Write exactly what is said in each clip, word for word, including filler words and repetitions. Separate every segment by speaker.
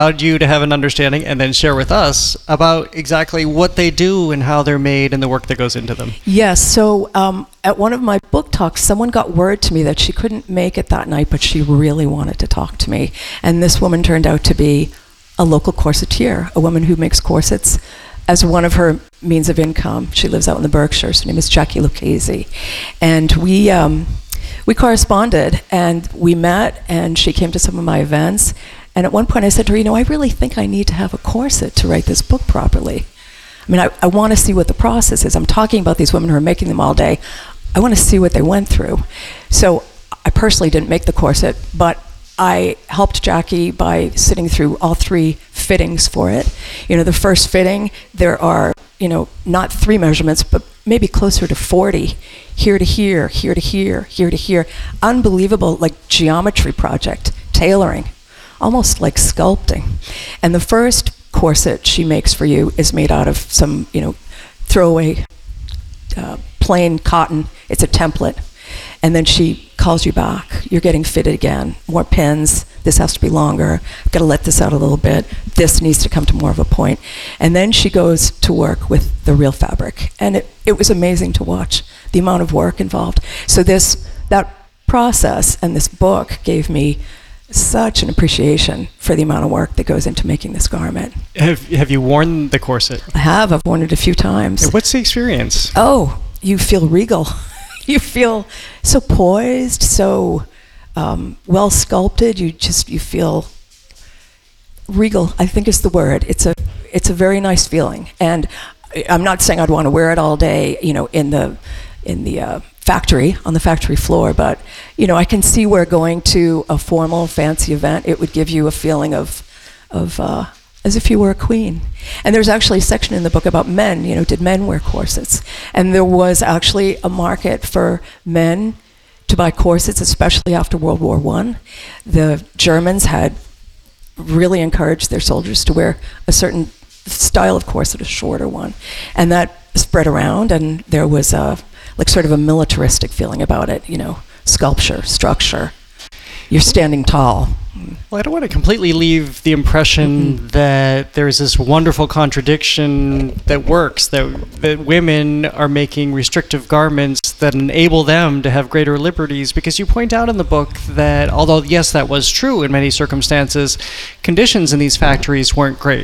Speaker 1: allowed you to have an understanding and then share with us about exactly what they do and how they're made and the work that goes into them.
Speaker 2: Yes, so um, at one of my book talks, someone got word to me that she couldn't make it that night, but she really wanted to talk to me. And this woman turned out to be a local corsetier, a woman who makes corsets as one of her means of income. She lives out in the Berkshires. Her name is Jackie Lucchese. And we, um, we corresponded, and we met, and she came to some of my events. And at one point I said to her, you know, I really think I need to have a corset to write this book properly. I mean, I, I want to see what the process is. I'm talking about these women who are making them all day. I want to see what they went through. So I personally didn't make the corset, but I helped Jackie by sitting through all three fittings for it. You know, the first fitting, there are, you know, not three measurements, but maybe closer to forty. Here to here, here to here, here to here. Unbelievable, like geometry project, tailoring. Almost like sculpting. And the first corset she makes for you is made out of some, you know, throwaway uh, plain cotton. It's a template. And then she calls you back. You're getting fitted again. More pins. This has to be longer. I've got to let this out a little bit. This needs to come to more of a point. And then she goes to work with the real fabric. And it, it was amazing to watch the amount of work involved. So this, that process and this book gave me such an appreciation for the amount of work that goes into making this garment.
Speaker 1: Have Have you worn the corset?
Speaker 2: I have. I've worn it a few times.
Speaker 1: What's the experience?
Speaker 2: Oh, you feel regal. You feel so poised, so um, well sculpted. You just you feel regal, I think is the word. It's a it's a very nice feeling. And I'm not saying I'd want to wear it all day, you know, in the in the uh, factory, on the factory floor, but you know, I can see where going to a formal, fancy event, it would give you a feeling of, of uh, as if you were a queen. And there's actually a section in the book about men, you know, did men wear corsets? And there was actually a market for men to buy corsets, especially after World War One. The Germans had really encouraged their soldiers to wear a certain style of corset, a shorter one. And that spread around, and there was a like sort of a militaristic feeling about it, you know, sculpture, structure. You're standing tall.
Speaker 1: Well, I don't want to completely leave the impression mm-hmm. that there's this wonderful contradiction that works, that, that women are making restrictive garments that enable them to have greater liberties, because you point out in the book that although, yes, that was true in many circumstances, conditions in these factories weren't great.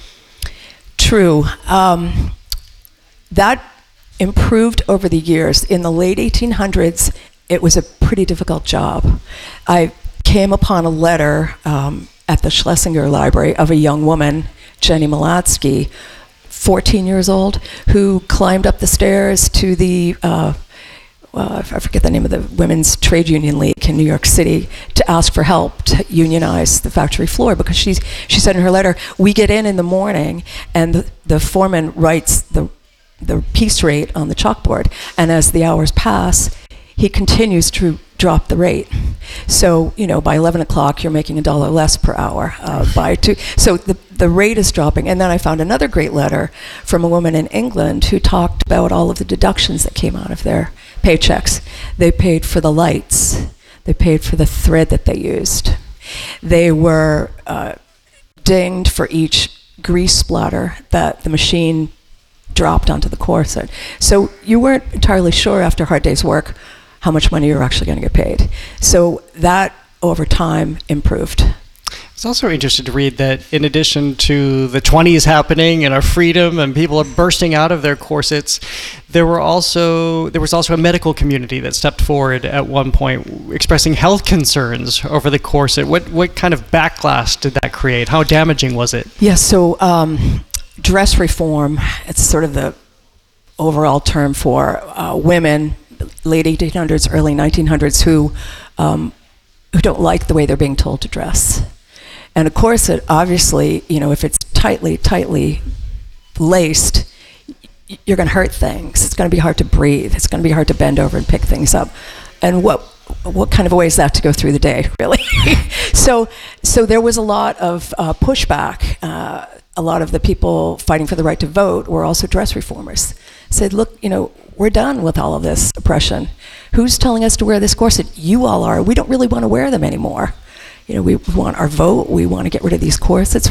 Speaker 2: True. Um, that improved over the years. In the late eighteen hundreds, it was a pretty difficult job. I came upon a letter um, at the Schlesinger Library of a young woman, Jenny Malatsky, fourteen years old, who climbed up the stairs to the, uh, well, I forget the name of the Women's Trade Union League in New York City, to ask for help to unionize the factory floor, because she's, she said in her letter, we get in in the morning and the, the foreman writes the the piece rate on the chalkboard, and as the hours pass, he continues to drop the rate. So, you know, by eleven o'clock, you're making a dollar less per hour. Uh, by two, so the the rate is dropping. And then I found another great letter from a woman in England who talked about all of the deductions that came out of their paychecks. They paid for the lights. They paid for the thread that they used. They were uh, dinged for each grease splatter that the machine dropped onto the corset. So you weren't entirely sure after a hard day's work how much money you were actually going to get paid. So that over time improved.
Speaker 1: I was also interested to read that in addition to the twenties happening and our freedom and people are bursting out of their corsets, there were also there was also a medical community that stepped forward at one point expressing health concerns over the corset. What what kind of backlash did that create? How damaging was it?
Speaker 2: Yes, yeah, so um, dress reform, it's sort of the overall term for uh, women, late eighteen hundreds, early nineteen hundreds, who um, who don't like the way they're being told to dress. And a corset, obviously, you know, if it's tightly, tightly laced, y- you're going to hurt things. It's going to be hard to breathe. It's going to be hard to bend over and pick things up. And what what kind of a way is that to go through the day, really? so so there was a lot of uh, pushback. Uh, a lot of the people fighting for the right to vote were also dress reformers. Said, look, you know, we're done with all of this oppression. Who's telling us to wear this corset? You all are. We don't really want to wear them anymore. you know, we want our vote, we want to get rid of these corsets,